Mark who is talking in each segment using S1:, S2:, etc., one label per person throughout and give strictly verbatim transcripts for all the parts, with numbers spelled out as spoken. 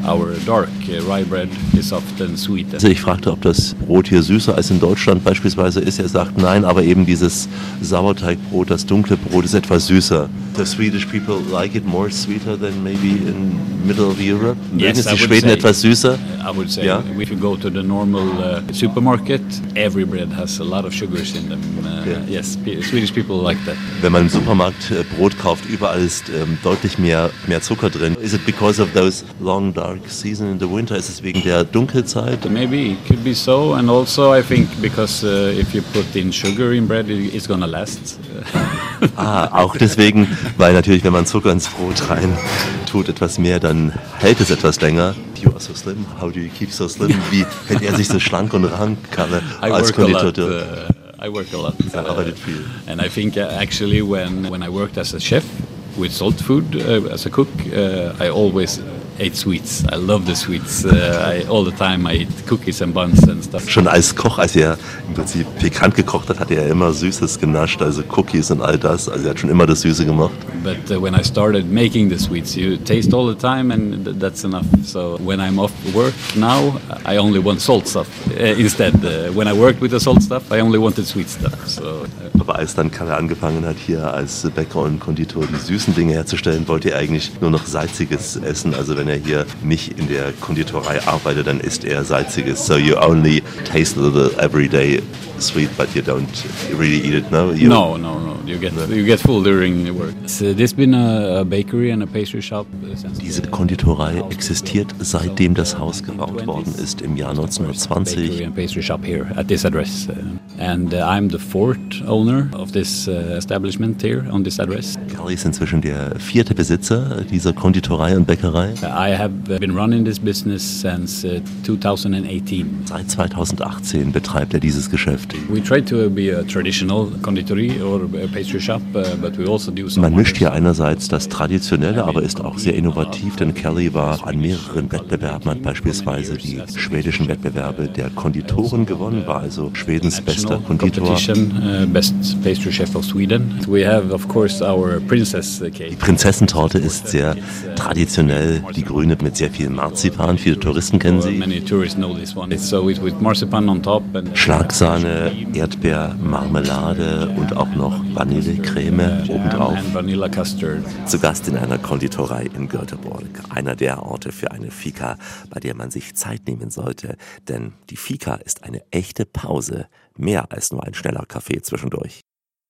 S1: Our dark uh, rye bread is often sweeter.
S2: Also ich fragte, ob das Brot hier süßer als in Deutschland beispielsweise ist. Er sagt nein, aber eben dieses Sauerteigbrot, das dunkle Brot ist etwas süßer. The Swedish people like it more sweeter than maybe in middle of Europe? Mögen es die Schweden say, etwas süßer?
S1: I would say,
S2: yeah.
S1: If you go to the normal uh, supermarket, every bread has a lot of sugars in them. Uh, okay. Yes, Swedish people like that.
S2: Wenn man im Supermarkt äh, Brot kauft, überall ist ähm, deutlich mehr, mehr Zucker drin. Is it because of those long dark season in the winter? Ist es wegen der Dunkelzeit?
S1: Maybe, it could be so. And also I think because uh, if you put in sugar in bread, it's gonna last.
S2: Ah, auch deswegen, weil natürlich, wenn man Zucker ins Brot rein tut, etwas mehr, dann hält es etwas länger. You are so slim. How do you keep so slim? Wie hält er sich so schlank und rank als Konditor?
S1: Uh, I work a lot.
S2: Er arbeitet viel.
S1: And I think uh, actually when when I worked as a chef with salt food uh, as a cook, uh, I always ate sweets. I love the sweets. Uh, I, all the time I eat cookies and buns and stuff.
S2: Schon als Koch, als er im Prinzip pikant gekocht hat, hat er immer Süßes genascht, also Cookies und all das. Also er hat schon immer das Süße gemacht.
S1: But uh, when I started making the sweets, you taste all the time and th- that's enough. So when I'm off work now, I only want salt stuff uh, instead. Uh, when I worked with the salt stuff, I only wanted sweet stuff. So, uh,
S2: Aber als dann Kalle angefangen hat, hier als Bäcker und Konditor die süßen Dinge herzustellen, wollte er eigentlich nur noch salziges essen. Also wenn er hier nicht in der Konditorei arbeitet, dann isst er salziges. So you only taste a little every day sweet, but you don't really eat it, no? You
S1: no, no, no. You get you get full during work. So there's been a, a bakery and a pastry shop.
S2: Diese Konditorei existiert, seitdem das Haus gebaut worden ist im Jahr neunzehnhundertzwanzig.
S1: Bakery and pastry shop here at this address, and uh, I'm the fourth owner of this uh, establishment here on this address.
S2: Kelly ist inzwischen der vierte Besitzer dieser Konditorei und Bäckerei.
S1: I have been running this business since uh, twenty eighteen.
S2: Seit zweitausendachtzehn betreibt er dieses Geschäft.
S1: We try to be a traditional conditori or a pastry shop, uh, but we also do some.
S2: Man mischt hier einerseits das Traditionelle, aber ist auch sehr innovativ, denn Kelly war an mehreren Wettbewerben, hat beispielsweise die schwedischen Wettbewerbe der Konditoren gewonnen, war also Schwedens bester Konditor.
S1: Uh, best pastry chef of Sweden. We have of course our princess cake.
S2: Die Prinzessentorte ist sehr traditionell, die grüne mit sehr viel Marzipan. Viele Touristen kennen sie.
S1: Many tourists know this one. It's so with marzipan on top and
S2: Schlagsahne, Erdbeermarmelade und auch noch Vanillecreme obendrauf.
S1: And vanilla custard.
S2: Zu Gast in einer Konditorei in Göteborg. Einer der Orte für eine Fika, bei der man sich Zeit nehmen sollte. Denn die Fika ist eine echte Pause. Mehr als nur ein schneller Kaffee zwischendurch.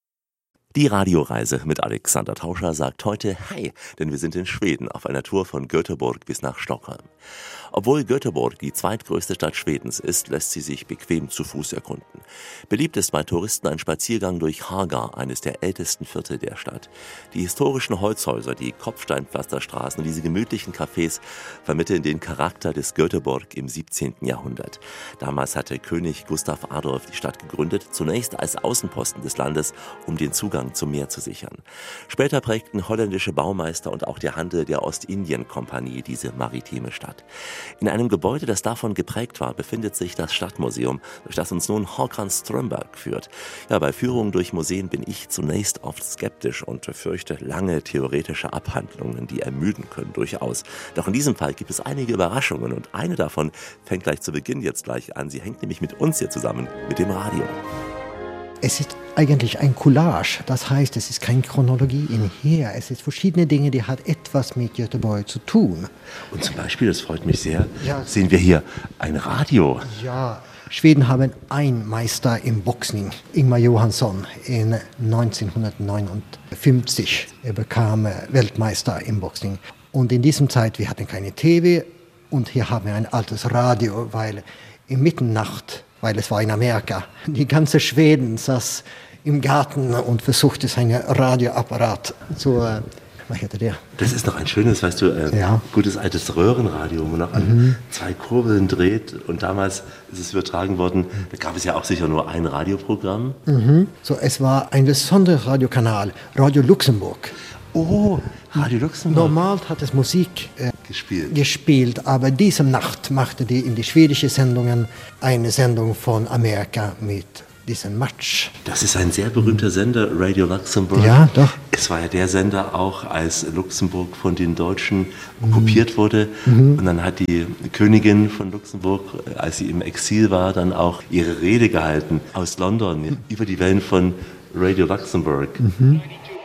S2: Die Radioreise mit Alexander Tauscher sagt heute Hi, denn wir sind in Schweden auf einer Tour von Göteborg bis nach Stockholm. Obwohl Göteborg die zweitgrößte Stadt Schwedens ist, lässt sie sich bequem zu Fuß erkunden. Beliebt ist bei Touristen ein Spaziergang durch Haga, eines der ältesten Viertel der Stadt. Die historischen Holzhäuser, die Kopfsteinpflasterstraßen und diese gemütlichen Cafés vermitteln den Charakter des Göteborg im siebzehnten Jahrhundert. Damals hatte König Gustav Adolf die Stadt gegründet, zunächst als Außenposten des Landes, um den Zugang zum Meer zu sichern. Später prägten holländische Baumeister und auch der Handel der Ostindien-Kompanie diese maritime Stadt. In einem Gebäude, das davon geprägt war, befindet sich das Stadtmuseum, durch das uns nun Håkan Strömberg führt. Ja, bei Führungen durch Museen bin ich zunächst oft skeptisch und fürchte lange theoretische Abhandlungen, die ermüden können, durchaus. Doch in diesem Fall gibt es einige Überraschungen und eine davon fängt gleich zu Beginn jetzt gleich an. Sie hängt nämlich mit uns hier zusammen, mit dem Radio.
S3: Es ist eigentlich ein Collage, das heißt, es ist keine Chronologie in hier. Es ist verschiedene Dinge, die hat etwas mit Göteborg zu tun.
S2: Und zum Beispiel, das freut mich sehr,
S3: ja.
S2: Sehen wir hier ein Radio.
S3: Ja, Schweden haben einen Meister im Boxning, Ingmar Johansson, in neunzehnhundertneunundfünfzig. Er bekam Weltmeister im Boxning. Und in diesem Zeit, wir hatten keine T V und hier haben wir ein altes Radio, weil in Mitternacht, weil es war in Amerika, die ganze Schweden saß im Garten und versuchte seinen Radioapparat zu, äh, was hätte der?
S2: Das ist noch ein schönes, weißt du, äh,
S3: ja.
S2: gutes altes Röhrenradio, wo man noch an mhm. zwei Kurbeln dreht und damals ist es übertragen worden, da gab es ja auch sicher nur ein Radioprogramm.
S3: Mhm. So, es war ein besonderer Radiokanal, Radio Luxemburg.
S2: Oh, Radio Luxemburg.
S3: Normal hat es Musik äh,
S2: gespielt.
S3: gespielt, aber diese Nacht machte die in die schwedischen Sendungen eine Sendung von Amerika mit diesen Match.
S2: Das ist ein sehr berühmter Sender, Radio Luxembourg.
S3: Ja, doch.
S2: Es war ja der Sender auch, als Luxemburg von den Deutschen okkupiert wurde. Mhm. Und dann hat die Königin von Luxemburg, als sie im Exil war, dann auch ihre Rede gehalten aus London über die Wellen von Radio Luxembourg. Mhm.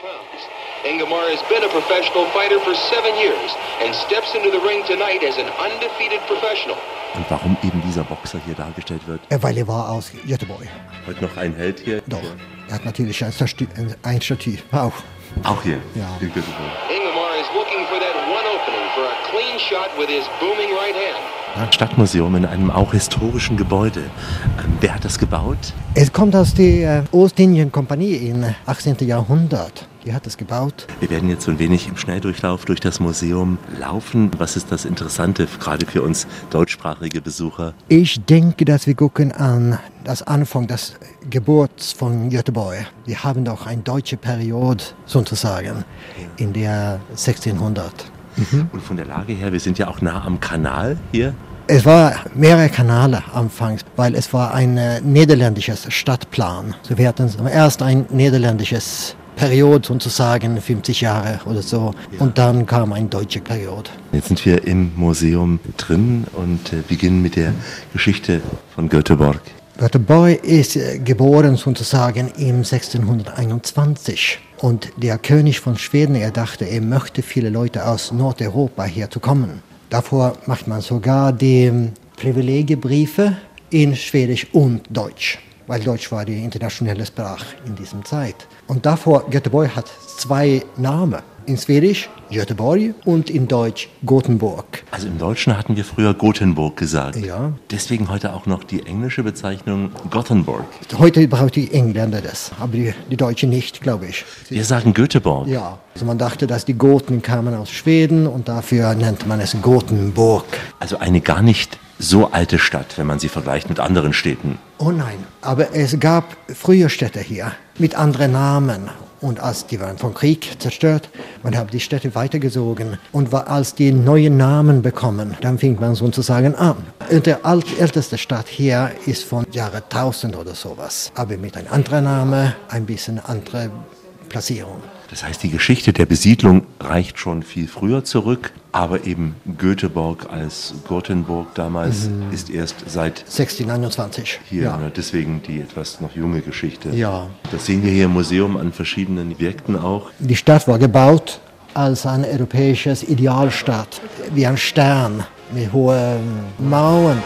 S4: Ingmar has been a professional fighter for seven years and steps into the ring tonight as an undefeated professional.
S2: Und warum eben dieser Boxer hier dargestellt wird?
S3: Weil er war aus Göteborg.
S2: Heute noch ein Held hier?
S3: Doch. Er hat natürlich ein Statü, ein Statü. Auch.
S2: Auch hier?
S3: Ja.
S2: In Göteborg.
S4: Ingmar is looking for that one opening for a clean shot with his booming right hand.
S2: Stadtmuseum in einem auch historischen Gebäude. Ähm, wer hat das gebaut?
S3: Es kommt aus der äh, Ostindien-Kompanie im achtzehnten Jahrhundert. Die hat es gebaut.
S2: Wir werden jetzt so ein wenig im Schnelldurchlauf durch das Museum laufen. Was ist das Interessante, gerade für uns deutschsprachige Besucher?
S3: Ich denke, dass wir gucken an das Anfang des Geburts von Göteborg. Wir haben doch eine deutsche Periode sozusagen in der sechzehnhundert.
S2: Mhm. Und von der Lage her, wir sind ja auch nah am Kanal hier.
S3: Es war mehrere Kanäle anfangs, weil es war ein äh, niederländisches Stadtplan. So wir hatten erst ein niederländisches Periode sozusagen, fünfzig Jahre oder so. Ja. Und dann kam eine deutsche Periode.
S2: Jetzt sind wir im Museum drin und äh, beginnen mit der Geschichte von Göteborg.
S3: Göteborg ist äh, geboren sozusagen im sechzehnhunderteinundzwanzig. Und der König von Schweden, er dachte, er möchte viele Leute aus Nordeuropa hier zu kommen. Davor macht man sogar die Privilegiebriefe in Schwedisch und Deutsch, weil Deutsch war die internationale Sprache in dieser Zeit. Und davor, Göteborg hat zwei Namen. In Schwedisch Göteborg und in Deutsch Gothenburg.
S2: Also im Deutschen hatten wir früher Gothenburg gesagt.
S3: Ja.
S2: Deswegen heute auch noch die englische Bezeichnung Gothenburg.
S3: Heute brauchen die Engländer das, aber die, die Deutschen nicht, glaube ich.
S2: Wir sagen Göteborg.
S3: Ja, also man dachte, dass die Goten kamen aus Schweden und dafür nennt man es Gothenburg.
S2: Also eine gar nicht so alte Stadt, wenn man sie vergleicht mit anderen Städten.
S3: Oh nein, aber es gab früher Städte hier mit anderen Namen. Und als die waren vom Krieg zerstört, man hat die Städte weitergezogen. Und als die neuen Namen bekommen, dann fing man sozusagen an. Und die älteste Stadt hier ist von Jahre tausend oder sowas. Aber mit einem anderen Namen, ein bisschen andere Platzierung.
S2: Das heißt, die Geschichte der Besiedlung reicht schon viel früher zurück, aber eben Göteborg als Gothenburg damals mhm. ist erst seit
S3: sechzehnhunderteinundzwanzig
S2: hier,
S3: ja.
S2: ne, deswegen die etwas noch junge Geschichte.
S3: Ja.
S2: Das sehen wir hier im Museum an verschiedenen Objekten auch.
S3: Die Stadt war gebaut als ein europäisches Idealstadt, wie ein Stern mit hohen Mauern.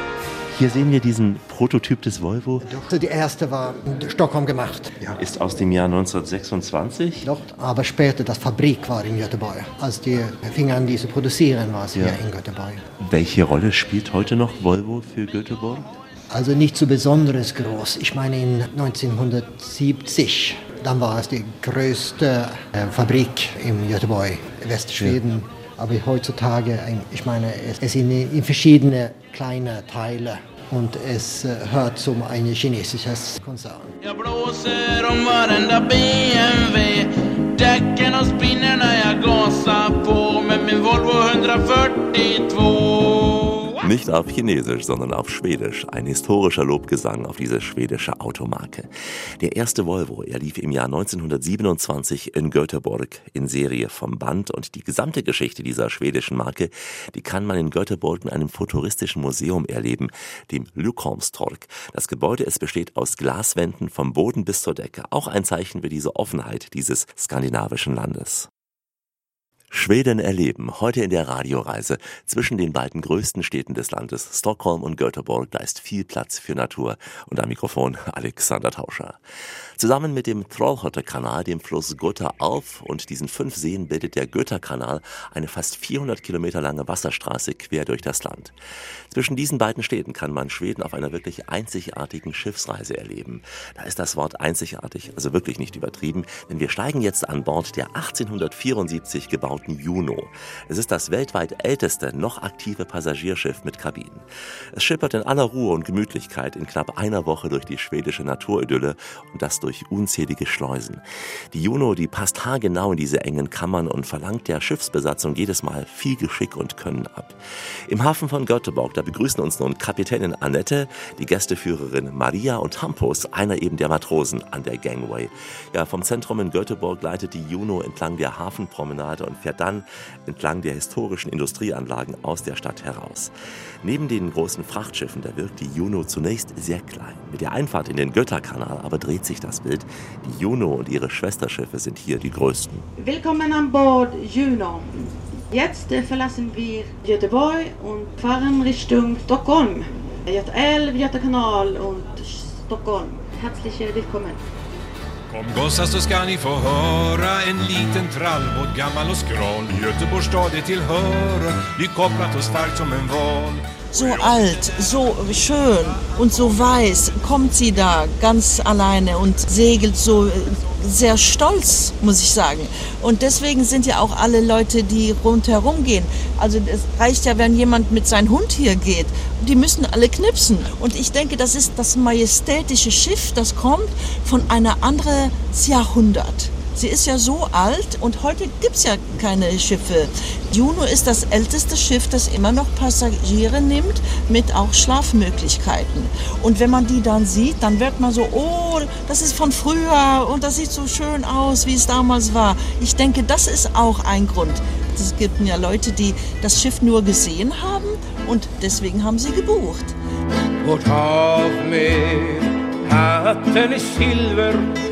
S2: Hier sehen wir diesen Prototyp des Volvo.
S3: Die erste war in Stockholm gemacht. Ja.
S2: Ist aus dem Jahr neunzehnhundertsechsundzwanzig.
S3: Doch, aber später das Fabrik war in Göteborg. Als die fingen an, diese zu produzieren, war es ja. hier in Göteborg.
S2: Welche Rolle spielt heute noch Volvo für Göteborg?
S3: Also nicht so besonders groß. Ich meine in neunzehnhundertsiebzig, dann war es die größte äh, Fabrik in Göteborg, Westschweden. Ja. Aber heutzutage, ich meine, es sind in verschiedene kleine Teile und es hört zum ein chinesisches Konzern.
S5: Jag blåser om varenda B M W, däcken och spinnerna jag gasar på med min Volvo hundertvierundvierzig.
S2: Nicht auf Chinesisch, sondern auf Schwedisch. Ein historischer Lobgesang auf diese schwedische Automarke. Der erste Volvo, er lief im Jahr neunzehnhundertsiebenundzwanzig in Göteborg in Serie vom Band. Und die gesamte Geschichte dieser schwedischen Marke, die kann man in Göteborg in einem futuristischen Museum erleben, dem Lyckholmstorg. Das Gebäude, es besteht aus Glaswänden vom Boden bis zur Decke. Auch ein Zeichen für diese Offenheit dieses skandinavischen Landes. Schweden erleben, heute in der Radioreise zwischen den beiden größten Städten des Landes, Stockholm und Göteborg. Da ist viel Platz für Natur. Und am Mikrofon Alexander Tauscher. Zusammen mit dem Trollhätte-Kanal, dem Fluss Göta auf und diesen fünf Seen bildet der Göta-Kanal eine fast vierhundert Kilometer lange Wasserstraße quer durch das Land. Zwischen diesen beiden Städten kann man Schweden auf einer wirklich einzigartigen Schiffsreise erleben. Da ist das Wort einzigartig also wirklich nicht übertrieben, denn wir steigen jetzt an Bord der achtzehnhundertvierundsiebzig gebauten umgebauten Juno. Es ist das weltweit älteste, noch aktive Passagierschiff mit Kabinen. Es schippert in aller Ruhe und Gemütlichkeit in knapp einer Woche durch die schwedische Naturidylle und das durch unzählige Schleusen. Die Juno, die passt haargenau in diese engen Kammern und verlangt der Schiffsbesatzung jedes Mal viel Geschick und Können ab. Im Hafen von Göteborg, da begrüßen uns nun Kapitänin Annette, die Gästeführerin Maria und Hampus, einer eben der Matrosen an der Gangway. Ja, vom Zentrum in Göteborg leitet die Juno entlang der Hafenpromenade und fährt dann entlang der historischen Industrieanlagen aus der Stadt heraus. Neben den großen Frachtschiffen, da wirkt die Juno zunächst sehr klein. Mit der Einfahrt in den Götakanal aber dreht sich das Bild. Die Juno und ihre Schwesterschiffe sind hier die größten.
S6: Willkommen an Bord Juno. Jetzt verlassen wir Göteborg und fahren Richtung Stockholm. Göta älv, Göta kanal und Stockholm. Herzlich willkommen.
S7: Kom gossar så ska ni få höra en liten trallbåt, gammal och skral. Göteborgs stad är tillhöra, blir kopplat och starkt som en val.
S8: So alt, so schön und so weiß kommt sie da ganz alleine und segelt so sehr stolz, muss ich sagen. Und deswegen sind ja auch alle Leute, die rundherum gehen. Also es reicht ja, wenn jemand mit seinem Hund hier geht. Die müssen alle knipsen. Und ich denke, das ist das majestätische Schiff, das kommt von einer anderen Jahrhundert. Sie ist ja so alt und heute gibt es ja keine Schiffe. Juno ist das älteste Schiff, das immer noch Passagiere nimmt, mit auch Schlafmöglichkeiten. Und wenn man die dann sieht, dann wird man so, oh, das ist von früher und das sieht so schön aus, wie es damals war. Ich denke, das ist auch ein Grund. Es gibt ja Leute, die das Schiff nur gesehen haben und deswegen haben sie gebucht.
S9: Vårt hav med hatten i silver,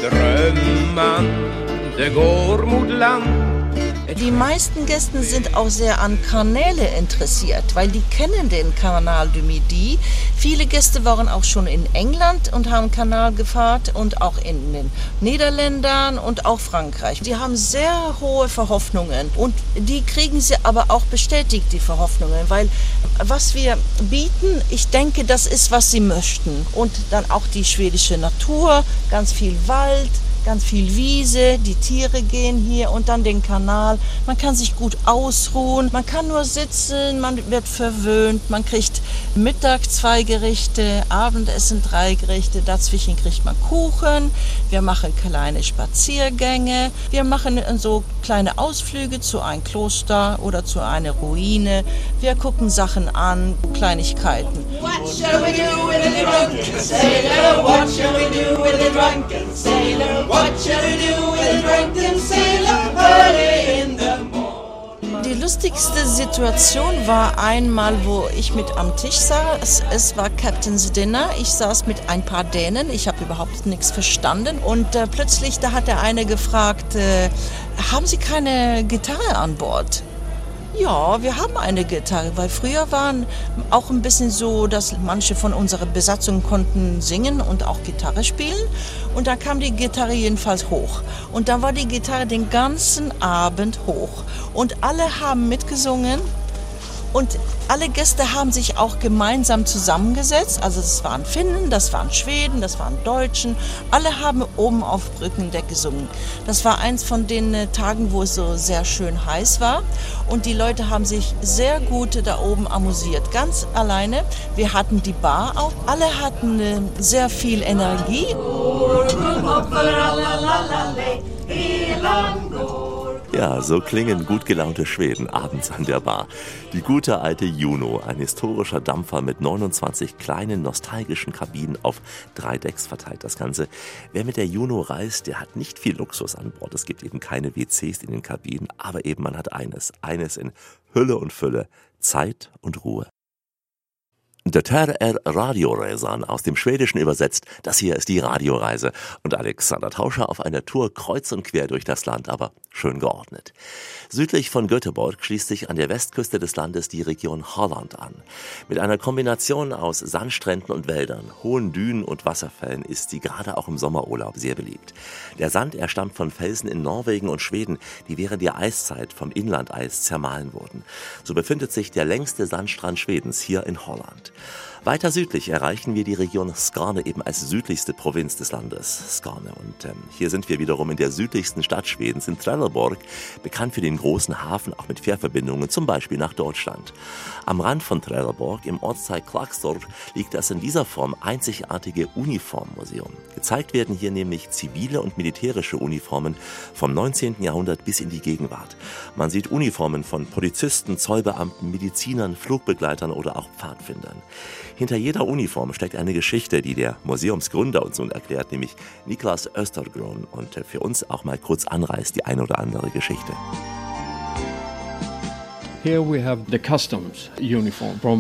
S9: drömman, det går mot land.
S8: Die meisten Gäste sind auch sehr an Kanäle interessiert, weil die kennen den Canal du Midi. Viele Gäste waren auch schon in England und haben Kanal gefahren und auch in den Niederländern und auch Frankreich. Die haben sehr hohe Verhoffnungen und die kriegen sie aber auch bestätigt, die Verhoffnungen, weil was wir bieten, ich denke, das ist, was sie möchten. Und dann auch die schwedische Natur, ganz viel Wald, ganz viel Wiese, die Tiere gehen hier und dann den Kanal. Man kann sich gut ausruhen, man kann nur sitzen, man wird verwöhnt, man kriegt Mittag zwei Gerichte, Abendessen drei Gerichte, dazwischen kriegt man Kuchen. Wir machen kleine Spaziergänge, wir machen so kleine Ausflüge zu einem Kloster oder zu einer Ruine. Wir gucken Sachen an, Kleinigkeiten.
S5: What shall we do with a drunken sailor? What shall we do with a drunken sailor? What shall we do with a drunken sailor early in the morning?
S8: Die lustigste Situation war einmal, wo ich mit am Tisch saß. Es war Captain's Dinner. Ich saß mit ein paar Dänen. Ich habe überhaupt nichts verstanden. Und äh, plötzlich, da hat der eine gefragt, äh, haben Sie keine Gitarre an Bord? Ja, wir haben eine Gitarre, weil früher waren auch ein bisschen so, dass manche von unserer Besatzung konnten singen und auch Gitarre spielen. Und da kam die Gitarre jedenfalls hoch. Und da war die Gitarre den ganzen Abend hoch. Und alle haben mitgesungen. Und alle Gäste haben sich auch gemeinsam zusammengesetzt. Also das waren Finnen, das waren Schweden, das waren Deutschen. Alle haben oben auf Brückendeck gesungen. Das war eins von den Tagen, wo es so sehr schön heiß war. Und die Leute haben sich sehr gut da oben amüsiert, ganz alleine. Wir hatten die Bar auch. Alle hatten sehr viel Energie.
S2: Ja, so klingen gut gelaunte Schweden abends an der Bar. Die gute alte Juno, ein historischer Dampfer mit neunundzwanzig kleinen nostalgischen Kabinen auf drei Decks verteilt. Das Ganze. Wer mit der Juno reist, der hat nicht viel Luxus an Bord. Es gibt eben keine W Cs in den Kabinen, aber eben man hat eines. Eines in Hülle und Fülle. Zeit und Ruhe. Der Ter är Radioresan, aus dem Schwedischen übersetzt, das hier ist die Radioreise. Und Alexander Tauscher auf einer Tour kreuz und quer durch das Land, aber schön geordnet. Südlich von Göteborg schließt sich an der Westküste des Landes die Region Holland an. Mit einer Kombination aus Sandstränden und Wäldern, hohen Dünen und Wasserfällen ist sie gerade auch im Sommerurlaub sehr beliebt. Der Sand, er stammt von Felsen in Norwegen und Schweden, die während der Eiszeit vom Inlandeis zermahlen wurden. So befindet sich der längste Sandstrand Schwedens hier in Holland. Weiter südlich erreichen wir die Region Skåne, eben als südlichste Provinz des Landes, Skåne. Und ähm, hier sind wir wiederum in der südlichsten Stadt Schwedens, in Trelleborg, bekannt für den großen Hafen, auch mit Fährverbindungen, zum Beispiel nach Deutschland. Am Rand von Trelleborg, im Ortsteil Klagstorp, liegt das in dieser Form einzigartige Uniformmuseum. Gezeigt werden hier nämlich zivile und militärische Uniformen vom neunzehnten Jahrhundert bis in die Gegenwart. Man sieht Uniformen von Polizisten, Zollbeamten, Medizinern, Flugbegleitern oder auch Pfadfindern. Hinter jeder Uniform steckt eine Geschichte, die der Museumsgründer uns nun erklärt, nämlich Niklas Östergren, und für uns auch mal kurz anreißt die eine oder andere Geschichte.
S10: Here we have the customs uniform from